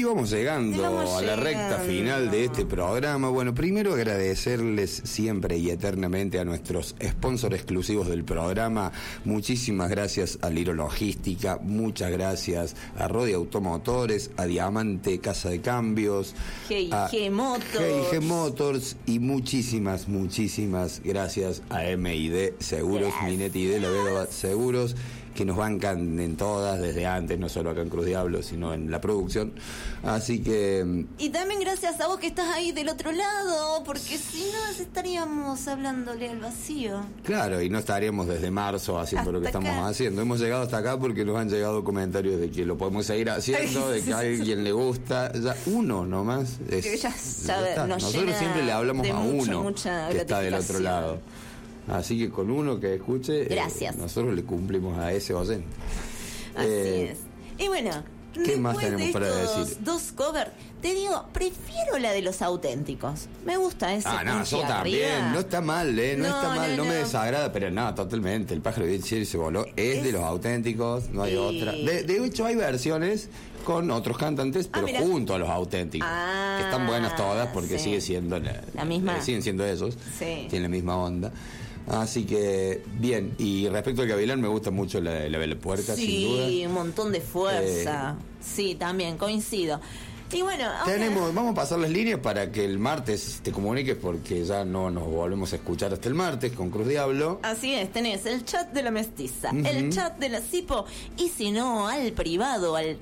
vamos llegando a la recta final de este programa. Bueno, primero agradecerles siempre y eternamente a nuestros sponsors exclusivos del programa. Muchísimas gracias a Liro Logística, muchas gracias a Rodi Automotores, a Diamante Casa de Cambios, G&G Motors. G&G Motors, y muchísimas gracias a MID Seguros, Minetti y de la Vega Seguros, que nos bancan en todas desde antes, no solo acá en Cruz Diablo, sino en la producción. Así que... Y también gracias a vos que estás ahí del otro lado, porque si no estaríamos hablándole al vacío. Claro, y no estaríamos desde marzo haciendo lo que estamos haciendo. Hemos llegado hasta acá porque nos han llegado comentarios de que lo podemos seguir haciendo, de que a alguien le gusta. Ya uno nomás es... Ya nosotros siempre le hablamos a uno que está del otro lado. Así que con uno que escuche, nosotros le cumplimos a ese oyente. Así es. Y bueno, ¿qué más tenemos para decir? Dos covers, te digo, prefiero la de los auténticos. Me gusta ese. Yo también. No está mal, no está mal, no me desagrada, pero no, totalmente. El pájaro de Chile se voló. Es de los auténticos, no hay otra. De hecho, hay versiones con otros cantantes, pero junto a los auténticos. Que están buenas todas porque sigue siendo la misma. Siguen siendo esos. Sí. Tienen la misma onda. Así que, bien. Y respecto al Gavilán, me gusta mucho la Vela Puerca, sin duda. Sí, un montón de fuerza. Sí, también, coincido. Y bueno, vamos a pasar las líneas para que el martes te comuniques, porque ya no nos volvemos a escuchar hasta el martes con Cruz Diablo. Así es, tenés el chat de la Mestiza, el chat de la Cipo, y si no, al privado, al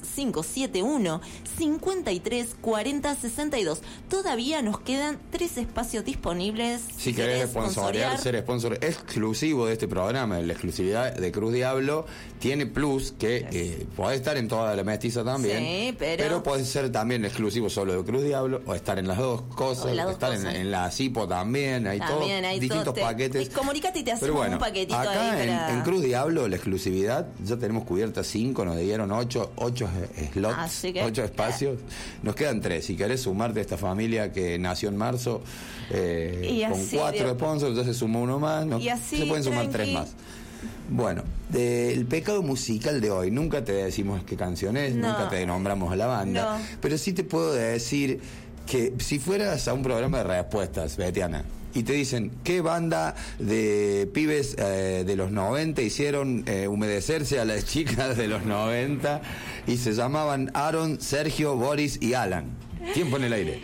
3571-534062. Todavía nos quedan 3 espacios disponibles. Si querés ser sponsor exclusivo de este programa, la exclusividad de Cruz Diablo tiene plus, que podés estar en toda la Mestiza también. Sí, pero podés ser también exclusivo solo de Cruz Diablo, o estar en las dos cosas, estar en la Cipo también, hay distintos paquetes. Comunicate y te hacemos un paquetito acá ahí para... en Cruz Diablo, la exclusividad, ya tenemos cubiertas 5, nos dieron 8 slots, 8 espacios, nos quedan 3. Si querés sumarte a esta familia que nació en marzo, con 4 sponsors, ya se sumó uno más, se pueden sumar 3 más. Bueno, el pecado musical de hoy, nunca te decimos qué canción es, nunca te nombramos a la banda, pero sí te puedo decir que si fueras a un programa de respuestas, Betiana, y te dicen qué banda de pibes de los 90 hicieron humedecerse a las chicas de los 90 y se llamaban Aaron, Sergio, Boris y Alan. ¿Quién pone el aire?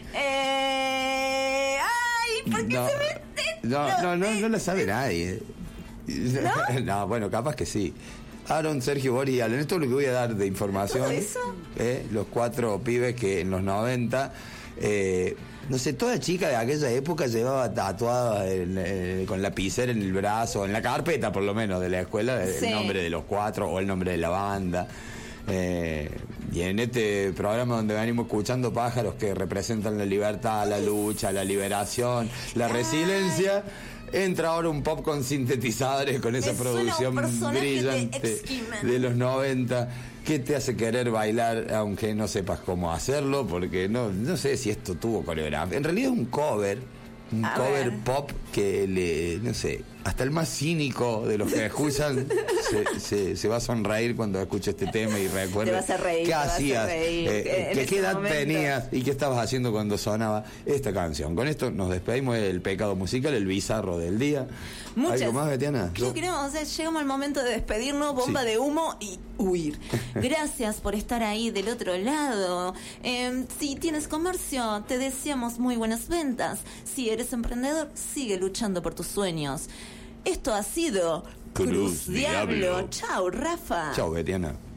Ay, ¿por qué se me... No la sabe nadie. ¿No? Bueno, capaz que sí. Aaron, Sergio, Boris y Alan. Esto es lo que voy a dar de información. ¿Todo eso? Los 4 pibes que en los 90, no sé, toda chica de aquella época llevaba tatuada con lapicera en el brazo, en la carpeta por lo menos de la escuela, el nombre de los 4 o el nombre de la banda. Y en este programa donde venimos escuchando pájaros que representan la libertad, la lucha, la liberación, la resiliencia, entra ahora un pop con sintetizadores, con esa producción brillante de los 90, que te hace querer bailar aunque no sepas cómo hacerlo, porque no sé si esto tuvo coreografía. En realidad es un cover pop que no sé, hasta el más cínico de los que escuchan se va a sonreír cuando escuche este tema y recuerda qué hacías, qué edad tenías y qué estabas haciendo cuando sonaba esta canción. Con esto nos despedimos del pecado musical, el bizarro del día. ¿Algo más, Betiana? Creo que no, llegamos al momento de despedirnos, bomba de humo y huir. Gracias por estar ahí del otro lado. Si tienes comercio, te deseamos muy buenas ventas. Si eres emprendedor, sigue luchando por tus sueños. Esto ha sido Cruz Diablo. Chau, Rafa. Chau, Betiana.